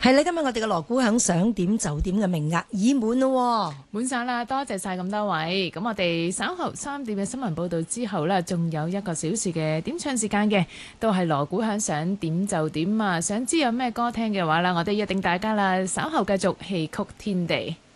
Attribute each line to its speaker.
Speaker 1: 係啦，今日我哋嘅鑼鼓響想點就點嘅名額已滿咯，
Speaker 2: 滿晒啦，多謝晒咁多位。咁我哋稍後3點嘅新聞報導之後呢，仲有1個小時嘅點唱時間嘅，都係鑼鼓響想點就點啊！想知有咩歌聽嘅話啦，我哋約定大家啦，稍後繼續戲曲天地。